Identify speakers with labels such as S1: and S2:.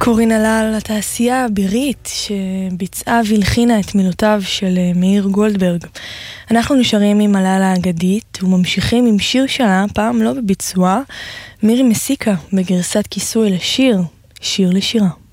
S1: קורין הלל, התעשייה האבירית שביצעה והלחינה את מילותיו של מאיר גולדברג. אנחנו נשארים עם הלל האגדית וממשיכים עם שיר שלה, פעם לא בביצוע, מירי מסיקה בגרסת כיסוי לשיר, שיר לשירה.